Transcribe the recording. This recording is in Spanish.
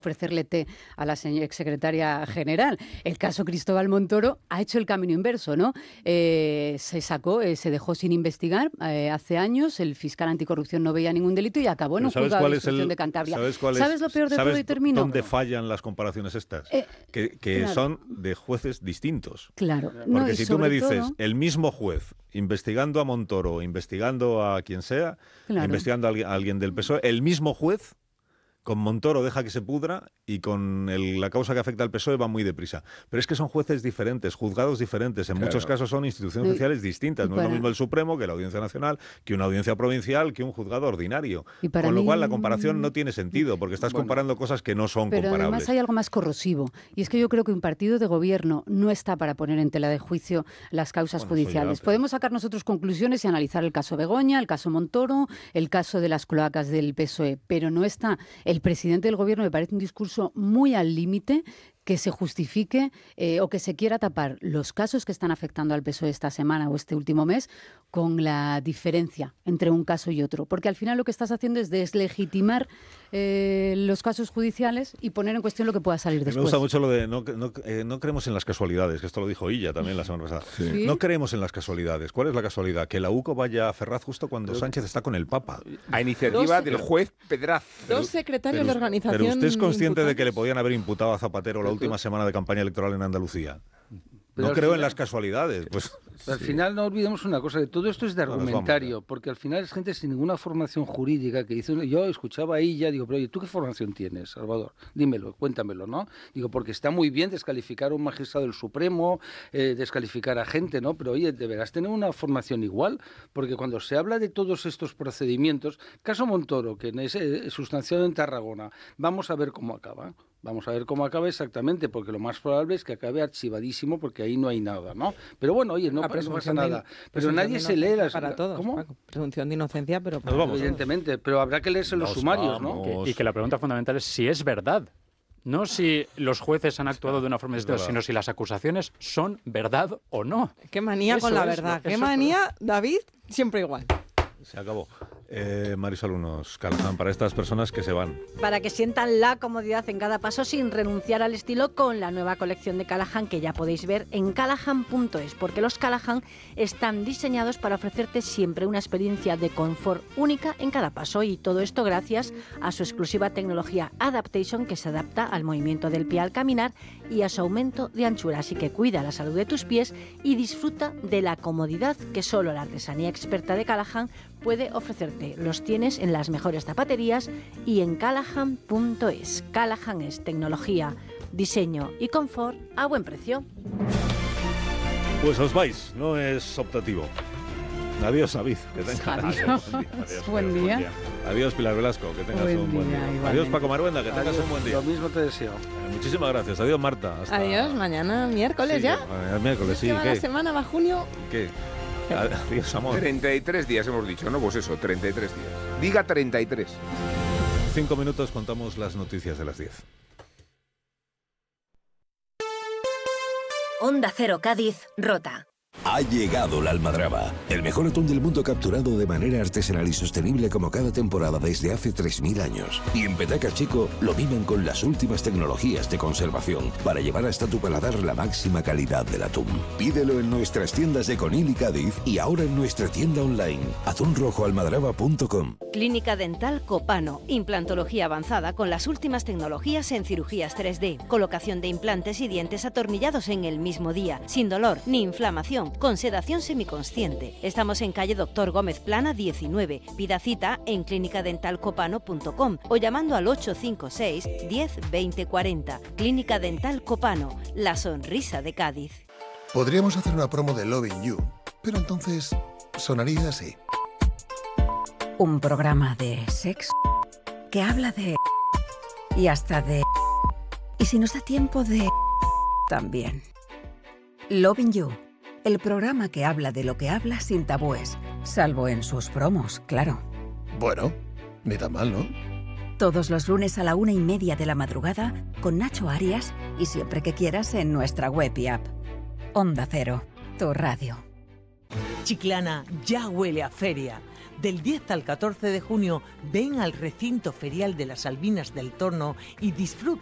ofrecerle té a la exsecretaria general. El caso Cristóbal Montoro ha hecho el camino inverso, ¿no? Se dejó sin investigar hace años, el fiscal anticorrupción no veía ningún delito y acabó en un juzgado de instrucción de Cantabria. ¿Sabes lo peor de todo? Y termino. ¿Dónde fallan las comparaciones estas? Que claro, son de jueces distintos. Claro. Porque si tú me dices, el mismo juez investigando a Montoro, investigando a quien sea, claro, investigando a alguien del PSOE, el mismo juez con Montoro deja que se pudra y con la causa que afecta al PSOE va muy deprisa. Pero es que son jueces diferentes, juzgados diferentes. En muchos casos son instituciones judiciales distintas. No es lo mismo el Supremo que la Audiencia Nacional, que una audiencia provincial, que un juzgado ordinario. Con lo cual la comparación no tiene sentido, porque estás comparando cosas que no son comparables. Pero además hay algo más corrosivo. Y es que yo creo que un partido de gobierno no está para poner en tela de juicio las causas judiciales. Podemos sacar nosotros conclusiones y analizar el caso Begoña, el caso Montoro, el caso de las cloacas del PSOE, pero no está. El presidente del gobierno me parece un discurso muy al límite, que se justifique o que se quiera tapar los casos que están afectando al PSOE esta semana o este último mes con la diferencia entre un caso y otro. Porque al final lo que estás haciendo es deslegitimar los casos judiciales y poner en cuestión lo que pueda salir después. Me gusta mucho lo de no creemos en las casualidades, que esto lo dijo Illa también la semana pasada. Sí. No creemos en las casualidades. ¿Cuál es la casualidad? Que la UCO vaya a Ferraz justo cuando Sánchez está con el Papa. A iniciativa del juez Pedraz. Dos secretarios de organización. Pero usted es consciente de que le podían haber imputado a Zapatero la última semana de campaña electoral en Andalucía. No creo en las casualidades. Pues, al final no olvidemos una cosa, que todo esto es de argumentario, porque al final es gente sin ninguna formación jurídica que dice, yo escuchaba ahí ya, digo, pero oye, ¿tú qué formación tienes, Salvador? Dímelo, cuéntamelo, ¿no? Digo, porque está muy bien descalificar a un magistrado del Supremo, descalificar a gente, ¿no? Pero oye, deberás tener una formación igual, porque cuando se habla de todos estos procedimientos, caso Montoro, que es sustanciado en Tarragona, vamos a ver cómo acaba. Vamos a ver cómo acaba exactamente, porque lo más probable es que acabe archivadísimo, porque ahí no hay nada, ¿no? Pero bueno, oye, no pasa nada. Pero nadie se lee las... Para todos, ¿cómo? Paco. Presunción de inocencia, pero... Evidentemente, pero habrá que leerse los sumarios, ¿no? Y que la pregunta fundamental es si es verdad. No si los jueces han actuado de una forma distinta, sino si las acusaciones son verdad o no. Qué manía con la verdad. Qué manía, David, siempre igual. Se acabó. Marisol, unos Callahan para estas personas que se van. Para que sientan la comodidad en cada paso sin renunciar al estilo, con la nueva colección de Callahan que ya podéis ver en callahan.es, porque los Callahan están diseñados para ofrecerte siempre una experiencia de confort única en cada paso, y todo esto gracias a su exclusiva tecnología Adaptation, que se adapta al movimiento del pie al caminar y a su aumento de anchura. Así que cuida la salud de tus pies y disfruta de la comodidad que solo la artesanía experta de Callahan puede ofrecerte. Los tienes en las mejores zapaterías y en callahan.es. Callahan es tecnología, diseño y confort a buen precio. Pues os vais, no es optativo. Adiós, David, que tengas buen día. Adiós, Pilar Velasco, que tengas un buen día. Igualmente. Adiós, Paco Maruenda, que tengas un buen día. Lo mismo te deseo. Muchísimas gracias. Adiós, Marta. Adiós, mañana miércoles ya. Miércoles, sí. ¿Qué? La semana va junio. ¿Qué? Adiós, amor. 33 días hemos dicho, ¿no? Pues eso, 33 días. Diga 33. 5 minutos, contamos las noticias de las 10. Onda Cero Cádiz, Rota. Ha llegado la almadraba, el mejor atún del mundo capturado de manera artesanal y sostenible como cada temporada desde hace 3.000 años. Y en Petacas Chico lo miman con las últimas tecnologías de conservación para llevar hasta tu paladar la máxima calidad del atún. Pídelo en nuestras tiendas de Conil y Cádiz y ahora en nuestra tienda online, atunrojoalmadraba.com. Clínica Dental Copano, implantología avanzada con las últimas tecnologías en cirugías 3D, colocación de implantes y dientes atornillados en el mismo día, sin dolor ni inflamación, con sedación semiconsciente. Estamos en calle Doctor Gómez Plana 19. Pida cita en clinicadentalcopano.com o llamando al 856 10 20 40. Clínica Dental Copano, la sonrisa de Cádiz. Podríamos hacer una promo de Loving You, pero entonces sonaría así. Un programa de sexo que habla de... y hasta de... y si nos da tiempo de... también. Loving You. El programa que habla de lo que habla sin tabúes, salvo en sus promos, claro. Bueno, ni tan mal, ¿no? Todos los lunes a la 1:30 de la madrugada con Nacho Arias y siempre que quieras en nuestra web y app. Onda Cero, tu radio. Chiclana ya huele a feria. Del 10 al 14 de junio, ven al recinto ferial de las Albinas del Torno y disfruta